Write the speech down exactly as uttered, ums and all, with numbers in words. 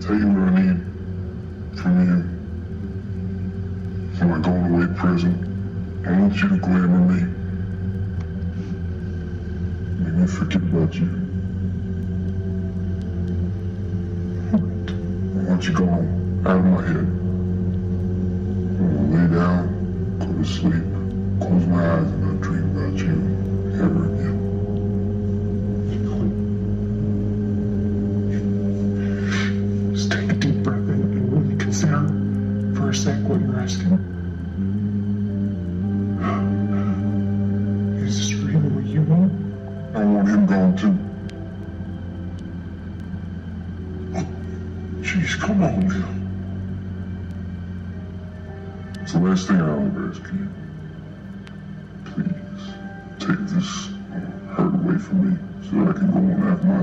tell you what I need from you. For my going away present, I want you to glamour me. Make me forget about you. I want you gone, out of my head. I want to lay down, go to sleep, close my eyes, and not dream about you ever again. Just take a deep breath in and really consider for a sec what you're asking. Is this really what you want? I want him gone too. Jeez, come on now. It's the last thing I'll ever ask you. Please, take this hurt away from me so that I can go on and have my